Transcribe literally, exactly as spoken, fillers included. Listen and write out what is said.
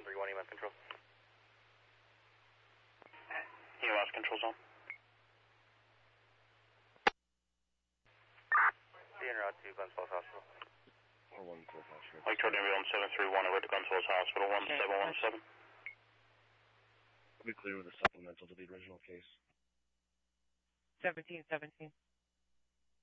three one, E M S control. E M S control zone. Be en route to Glens Falls Hospital. Or one four five sure. Lake Charlie ambulance seven three one over to Glens Falls Hospital, one seven one seven. I'll be clear with a supplemental to the original case. seventeen seventeen.